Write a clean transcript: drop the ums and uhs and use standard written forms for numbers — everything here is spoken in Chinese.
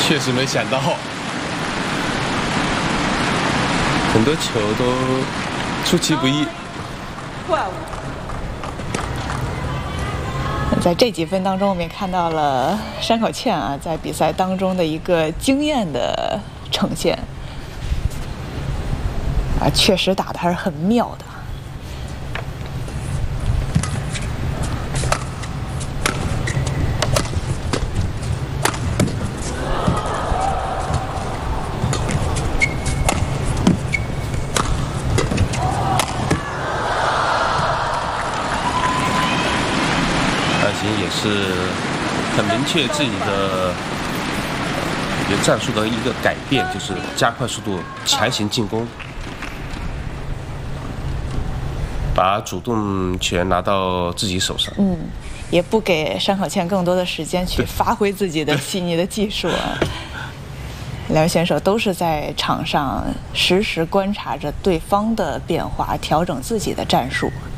确实没想到，很多球都出其不意。 在这几分当中，我们也看到了山口茜啊，在比赛当中的一个惊艳的呈现啊，确实打得还是很妙的。 也是很明确自己的战术的一个改变，就是加快速度，强行进攻，把主动权拿到自己手上。 也不给山口茜更多的时间去发挥自己的细腻的技术啊。两位选手都是在场上实时观察着对方的变化，调整自己的战术。